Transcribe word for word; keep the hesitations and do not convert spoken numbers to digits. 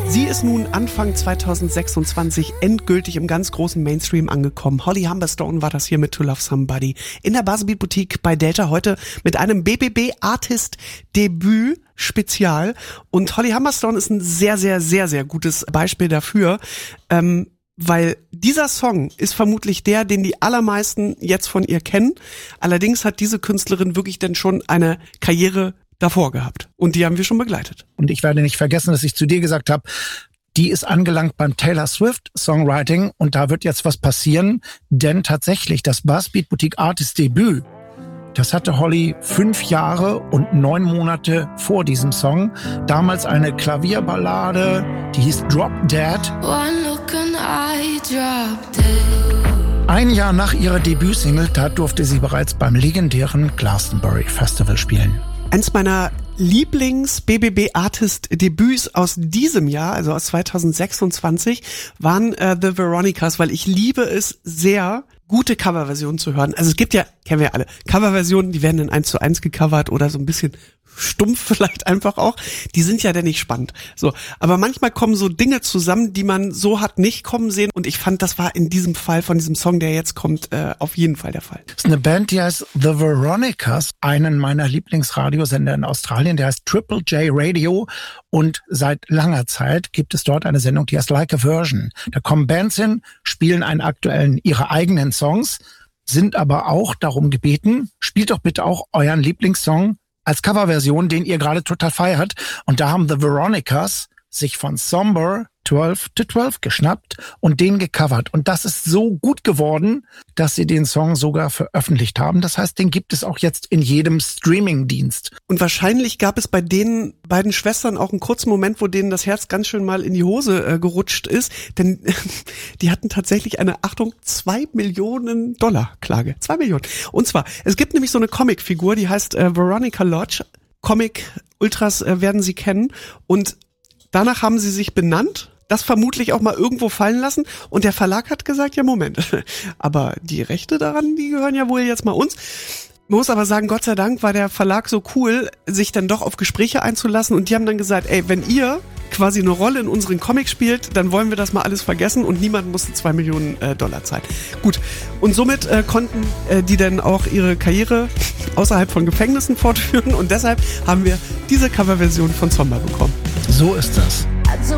Sie ist nun Anfang zwanzig sechsundzwanzig endgültig im ganz großen Mainstream angekommen. Holly Humberstone war das hier mit To Love Somebody in der Buzzbeat Boutique bei Delta, heute mit einem B B B Artist Debüt Spezial. Und Holly Humberstone ist ein sehr, sehr, sehr, sehr gutes Beispiel dafür, ähm, weil dieser Song ist vermutlich der, den die allermeisten jetzt von ihr kennen. Allerdings hat diese Künstlerin wirklich dann schon eine Karriere davor gehabt. Und die haben wir schon begleitet. Und ich werde nicht vergessen, dass ich zu dir gesagt habe, die ist angelangt beim Taylor Swift Songwriting und da wird jetzt was passieren, denn tatsächlich das Buzzbeat Boutique Artist Debüt, das hatte Holly fünf Jahre und neun Monate vor diesem Song. Damals eine Klavierballade, die hieß Drop Dead. One look and I drop dead. Ein Jahr nach ihrer Debütsingle, da durfte sie bereits beim legendären Glastonbury Festival spielen. Eins meiner Lieblings-B B B-Artist-Debüts aus diesem Jahr, also aus zwanzig sechsundzwanzig, waren äh, The Veronicas, weil ich liebe es sehr, gute Coverversionen zu hören. Also es gibt ja, kennen wir ja alle, Coverversionen, die werden in eins zu eins gecovert oder so ein bisschen stumpf vielleicht einfach auch. Die sind ja dann nicht spannend. So, aber manchmal kommen so Dinge zusammen, die man so hat nicht kommen sehen. Und ich fand, das war in diesem Fall von diesem Song, der jetzt kommt, äh, auf jeden Fall der Fall. Das ist eine Band, die heißt The Veronicas, einen meiner Lieblingsradiosender in Australien, der heißt Triple J Radio. Und seit langer Zeit gibt es dort eine Sendung, die heißt Like a Version. Da kommen Bands hin, spielen einen aktuellen, ihre eigenen Songs, sind aber auch darum gebeten, spielt doch bitte auch euren Lieblingssong als Coverversion, den ihr gerade total feiert. Und da haben The Veronicas sich von Somber zwölf to zwölf geschnappt und den gecovert. Und das ist so gut geworden, dass sie den Song sogar veröffentlicht haben. Das heißt, den gibt es auch jetzt in jedem Streaming-Dienst. Und wahrscheinlich gab es bei den beiden Schwestern auch einen kurzen Moment, wo denen das Herz ganz schön mal in die Hose äh, gerutscht ist. Denn die hatten tatsächlich eine, Achtung, zwei Millionen Dollar Klage. Zwei Millionen. Und zwar, es gibt nämlich so eine Comicfigur, die heißt äh, Veronica Lodge. Comic-Ultras äh, werden sie kennen. Und danach haben sie sich benannt, das vermutlich auch mal irgendwo fallen lassen und der Verlag hat gesagt, ja Moment, aber die Rechte daran, die gehören ja wohl jetzt mal uns. Man muss aber sagen, Gott sei Dank war der Verlag so cool, sich dann doch auf Gespräche einzulassen und die haben dann gesagt, ey, wenn ihr quasi eine Rolle in unseren Comics spielt, dann wollen wir das mal alles vergessen und niemand musste zwei Millionen äh, Dollar zahlen. Gut, und somit äh, konnten äh, die dann auch ihre Karriere außerhalb von Gefängnissen fortführen und deshalb haben wir diese Coverversion von Somber bekommen. So ist das. I don't